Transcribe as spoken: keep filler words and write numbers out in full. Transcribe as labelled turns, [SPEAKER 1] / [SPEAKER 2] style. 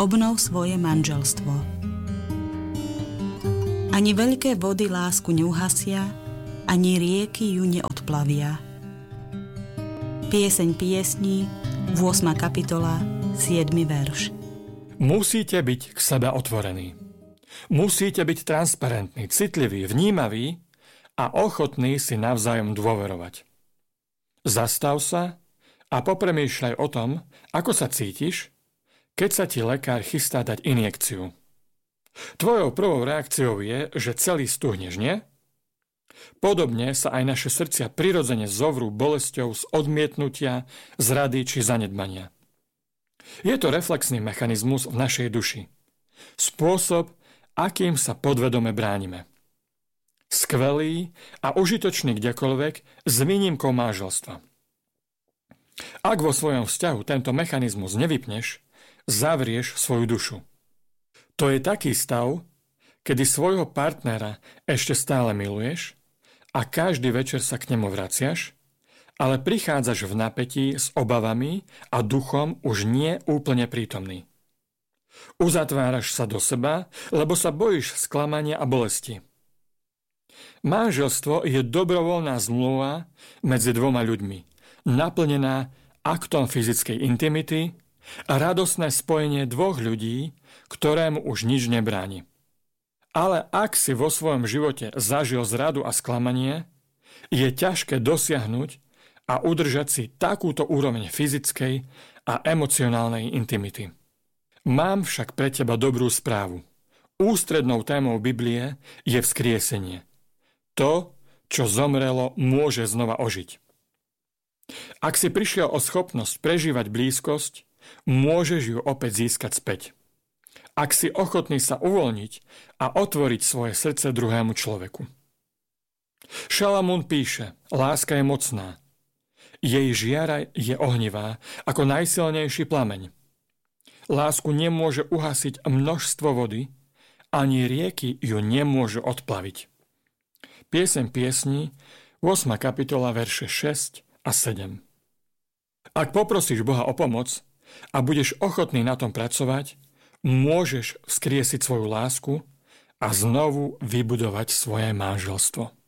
[SPEAKER 1] Obnov svoje manželstvo. Ani veľké vody lásku neuhasia, ani rieky ju neodplavia. Pieseň piesní, ôsma kapitola, siedmy verš.
[SPEAKER 2] Musíte byť k sebe otvorení. Musíte byť transparentní, citliví, vnímaví a ochotní si navzájom dôverovať. Zastav sa a popremýšľaj o tom, ako sa cítiš, keď sa ti lekár chystá dať injekciu. Tvojou prvou reakciou je, že celý stuhneš, nie? Podobne sa aj naše srdcia prirodzene zovrú bolesťou z odmietnutia, zrady či zanedbania. Je to reflexný mechanizmus v našej duši. Spôsob, akým sa podvedome bránime. Skvelý a užitočný kdekoľvek s výnimkou manželstva. Ak vo svojom vzťahu tento mechanizmus nevypneš, zavrieš svoju dušu. To je taký stav, kedy svojho partnera ešte stále miluješ a každý večer sa k nemu vraciaš, ale prichádzaš v napätí s obavami a duchom už nie úplne prítomný. Uzatváraš sa do seba, lebo sa bojíš sklamania a bolesti. Manželstvo je dobrovoľná zmluva medzi dvoma ľuďmi, naplnená aktom fyzickej intimity a radosné spojenie dvoch ľudí, ktorému už nič nebráni. Ale ak si vo svojom živote zažil zradu a sklamanie, je ťažké dosiahnuť a udržať si takúto úroveň fyzickej a emocionálnej intimity. Mám však pre teba dobrú správu. Ústrednou témou Biblie je vzkriesenie. To, čo zomrelo, môže znova ožiť. Ak si prišiel o schopnosť prežívať blízkosť, môžeš ju opäť získať späť. Ak si ochotný sa uvoľniť a otvoriť svoje srdce druhému človeku. Šalamún píše, láska je mocná. Jej žiara je ohnivá, ako najsilnejší plameň. Lásku nemôže uhasiť množstvo vody, ani rieky ju nemôžu odplaviť. Pieseň piesní, ôsma kapitola, verše šesť a sedem. Ak poprosíš Boha o pomoc a budeš ochotný na tom pracovať, môžeš vzkriesiť svoju lásku a znovu vybudovať svoje manželstvo.